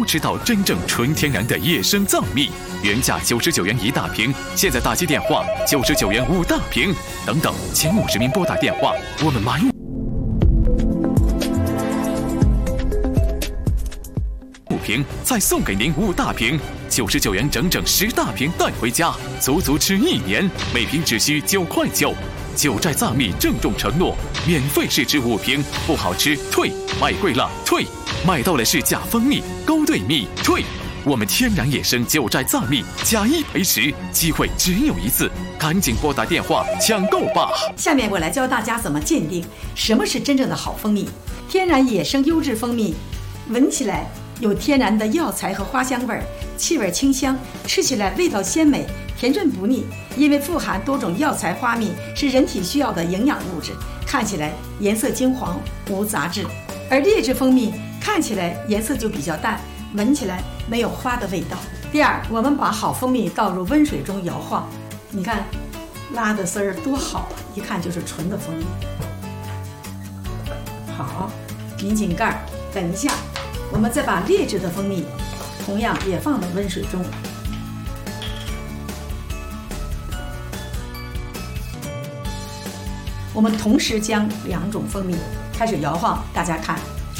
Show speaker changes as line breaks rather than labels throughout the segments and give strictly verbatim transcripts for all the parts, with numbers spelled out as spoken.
知道真正纯天然的野生藏蜜，原价九十九元一大瓶，现在打击电话九十九元五大瓶，等等，前五十名拨打电话，我们买五瓶，再送给您五大瓶，九十九元整整十大瓶带回家，足足吃一年，每瓶只需九块九。九寨藏蜜郑重承诺，免费试吃五瓶，不好吃退，买贵了退，买到了是假蜂蜜、勾兑蜜退。我们天然野生九寨藏蜜，假一赔十，机会只有一次，赶紧拨打电话抢购吧！
下面我来教大家怎么鉴定什么是真正的好蜂蜜。天然野生优质蜂蜜，闻起来有天然的药材和花香味儿，气味清香，吃起来味道鲜美，甜润不腻。因为富含多种药材花蜜，是人体需要的营养物质，看起来颜色金黄，无杂质。而劣质蜂蜜看起来颜色就比较淡，闻起来没有花的味道。第二，我们把好蜂蜜倒入温水中摇晃，你看拉的丝儿多好啊，一看就是纯的蜂蜜。好，拧紧盖儿，等一下我们再把劣质的蜂蜜同样也放到温水中。我们同时将两种蜂蜜开始摇晃，大家看。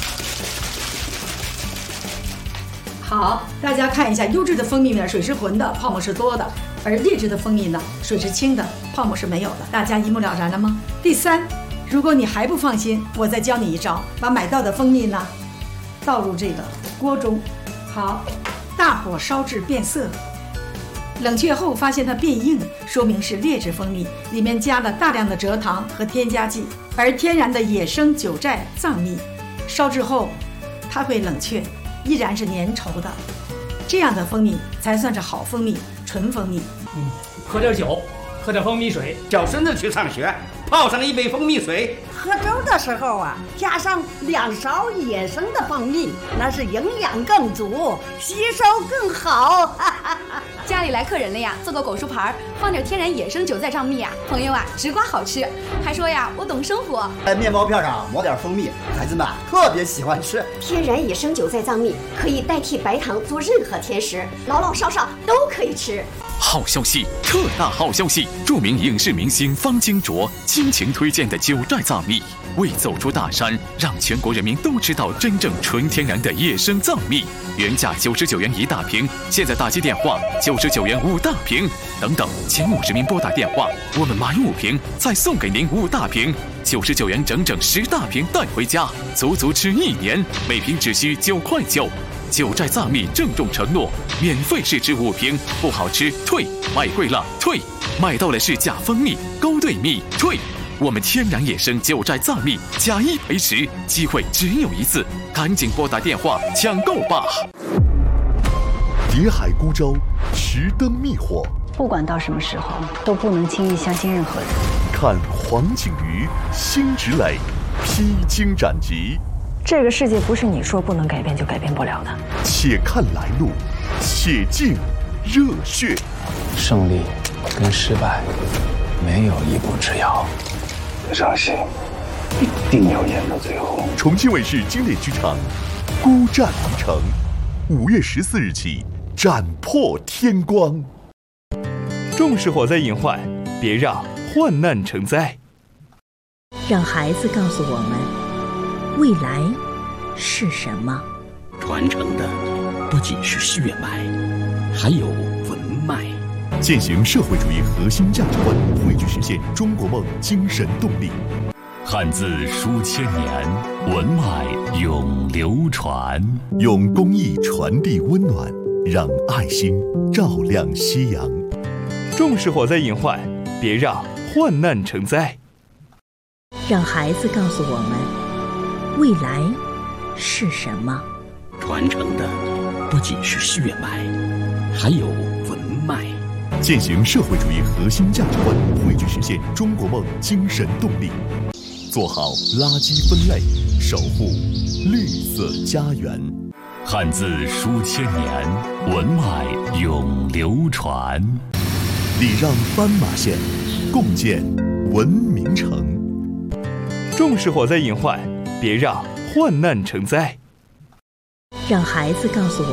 好，大家看一下，优质的蜂蜜呢，水是浑的，泡沫是多的；而劣质的蜂蜜呢，水是清的，泡沫是没有的。大家一目了然了吗？第三，如果你还不放心，我再教你一招，把买到的蜂蜜呢倒入这个锅中，好，大火烧至变色。冷却后发现它变硬，说明是劣质蜂蜜，里面加了大量的蔗糖和添加剂。而天然的野生九寨藏蜜，烧制后它会冷却，依然是粘稠的，这样的蜂蜜才算是好蜂蜜，纯蜂蜜。
嗯，喝点酒，喝点蜂蜜水，
叫孙子去上学，泡上一杯蜂蜜水。
喝粥的时候啊，加上两勺野生的蜂蜜，那是营养更足，吸收更好。
家里来客人了呀，做个果蔬盘，放点天然野生九寨藏蜜啊，朋友啊，直刮好吃。还说呀，我懂生活。
在面包片上抹点蜂蜜，孩子们特别喜欢吃。
天然野生九寨藏蜜可以代替白糖做任何甜食，老老少少都可以吃。
好消息，特大好消息！著名影视明星方金卓倾情推荐的九寨藏蜜，为走出大山，让全国人民都知道真正纯天然的野生藏蜜。原价九十九元一大瓶，现在打击电话九十九元五大瓶，等等，前五十名拨打电话，我们买五瓶，再送给您五大瓶，九十九元整整十大瓶带回家，足足吃一年，每瓶只需九块九。九寨藏蜜郑重承诺，免费试吃五瓶，不好吃退，买贵了退，买到了是假蜂蜜、勾兑蜜退。我们天然野生九寨藏蜜，假一赔十，机会只有一次，赶紧拨打电话抢购吧！
谍海孤舟，持灯觅火，
不管到什么时候，都不能轻易相信任何人。
看黄景瑜、辛芷蕾披荆斩棘。
这个世界不是你说不能改变就改变不了的。
且看来路，且尽热血。
胜利跟失败没有一步之遥，别伤心，一定要演到最后。
重庆卫视经典剧场《孤战围城》，五月十四日起斩破天光。
重视火灾隐患，别让患难成灾。
让孩子告诉我们。未来是什么？
传承的不仅是血脉，还有文脉。
践行社会主义核心价值观，汇聚实现中国梦精神动力。
汉字书千年，文脉永流传。
用公益传递温暖，让爱心照亮夕阳。
重视火灾隐患，别让患难成灾。
让孩子告诉我们。未来是什么？
传承的不仅是血脉，还有文脉。
践行社会主义核心价值观，汇聚实现中国梦精神动力。做好垃圾分类，守护绿色家园。
汉字书千年，文脉永流传。
礼让斑马线，共建文明城。
重视火灾隐患，别让患难成灾。
让孩子告诉我